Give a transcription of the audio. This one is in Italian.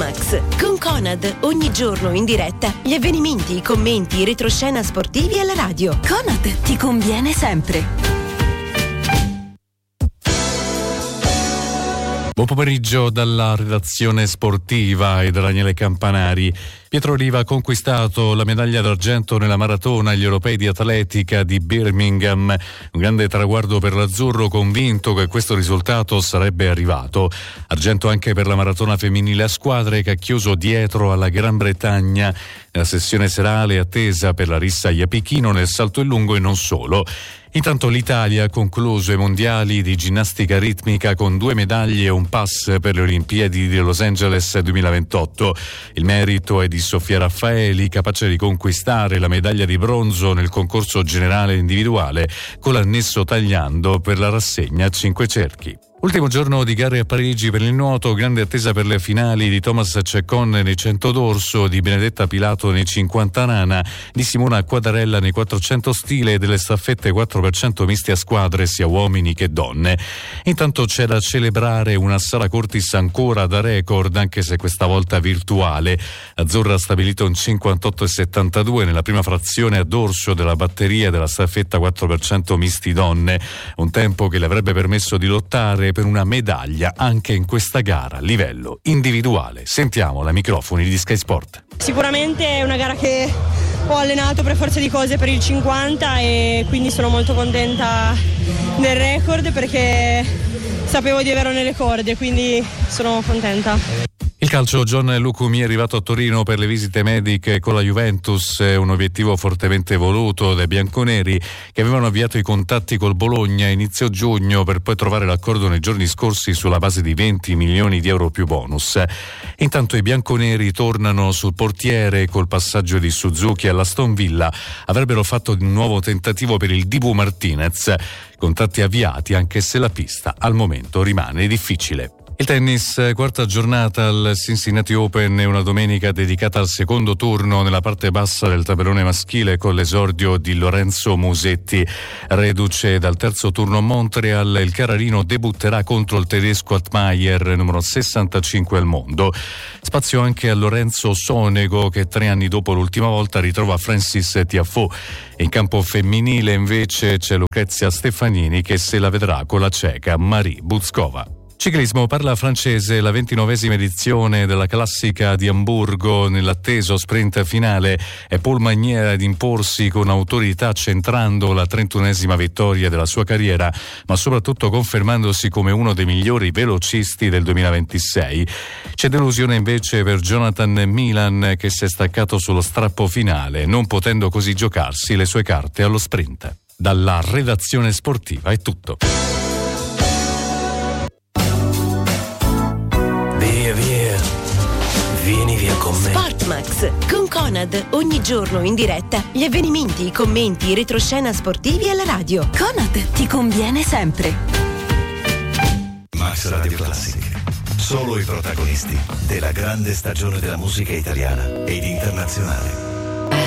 Sportmax con Conad, ogni giorno in diretta gli avvenimenti, i commenti, i retroscena sportivi alla radio. Conad ti conviene sempre. Buon pomeriggio dalla redazione sportiva e da Daniele Campanari. Pietro Riva ha conquistato la medaglia d'argento nella maratona agli europei di atletica di Birmingham. Un grande traguardo per l'azzurro, convinto che questo risultato sarebbe arrivato. Argento anche per la maratona femminile a squadre che ha chiuso dietro alla Gran Bretagna. Nella sessione serale attesa per la rissa Iapichino nel salto in lungo e non solo. Intanto l'Italia ha concluso i mondiali di ginnastica ritmica con 2 medaglie e un pass per le Olimpiadi di Los Angeles 2028. Il merito è di Sofia Raffaeli, capace di conquistare la medaglia di bronzo nel concorso generale individuale con l'annesso tagliando per la rassegna a 5 cerchi. Ultimo giorno di gare a Parigi per il nuoto, grande attesa per le finali di Thomas Ceccon nei 100 d'orso, di Benedetta Pilato nei 50 nana, di Simona Quadarella nei 400 stile e delle staffette 4% misti a squadre sia uomini che donne. Intanto c'è da celebrare una Sara Curtis ancora da record, anche se questa volta virtuale. Azzurra ha stabilito un 58,72 nella prima frazione a dorso della batteria della staffetta 4% misti donne, un tempo che le avrebbe permesso di lottare per una medaglia anche in questa gara a livello individuale. Sentiamo ai microfoni di Sky Sport. Sicuramente è una gara che ho allenato per forza di cose per il 50 e quindi sono molto contenta del record perché sapevo di averlo nelle corde, quindi sono contenta. Il calcio, John Lucumi è arrivato a Torino per le visite mediche con la Juventus, un obiettivo fortemente voluto dai bianconeri che avevano avviato i contatti col Bologna a inizio giugno per poi trovare l'accordo nei giorni scorsi sulla base di 20 milioni di euro più bonus. Intanto i bianconeri tornano sul portiere col passaggio di Suzuki all'Aston Villa, avrebbero fatto un nuovo tentativo per il Dibu Martinez, contatti avviati anche se la pista al momento rimane difficile. Il tennis, quarta giornata al Cincinnati Open, è una domenica dedicata al secondo turno nella parte bassa del tabellone maschile con l'esordio di Lorenzo Musetti. Reduce dal terzo turno a Montreal, il carrarino debutterà contro il tedesco Altmaier, numero 65 al mondo. Spazio anche a Lorenzo Sonego che 3 anni dopo l'ultima volta ritrova Francis Tiafoe. In campo femminile invece c'è Lucrezia Stefanini che se la vedrà con la ceca Marie Buzkova. Ciclismo, parla francese, la 29esima edizione della classica di Amburgo. Nell'atteso sprint finale è Paul Magnier ad imporsi con autorità, centrando la 31esima vittoria della sua carriera, ma soprattutto confermandosi come uno dei migliori velocisti del 2026. C'è delusione invece per Jonathan Milan che si è staccato sullo strappo finale, non potendo così giocarsi le sue carte allo sprint. Dalla redazione sportiva è tutto. Vieni via con me. Sportmax con Conad, ogni giorno in diretta gli avvenimenti, i commenti, i retroscena sportivi alla radio. Conad ti conviene sempre. Max Radio Classic. Solo i protagonisti della grande stagione della musica italiana ed internazionale.